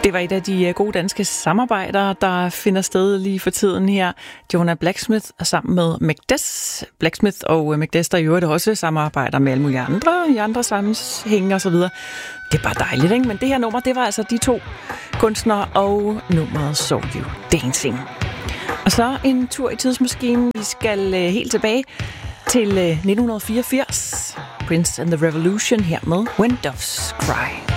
Det var et af de gode danske samarbejder, der finder sted lige for tiden her. Jonah Blacksmith sammen med McDess. Blacksmith og McDess, der i øvrigt også samarbejder med alle mulige andre i andre sammenhænge og så videre. Det er bare dejligt, ikke? Men det her nummer, det var altså de to kunstnere og nummeret Saw You Dancing. Og så en tur i tidsmaskinen. Vi skal helt tilbage til 1984. Prince and the Revolution her med When Doves Cry.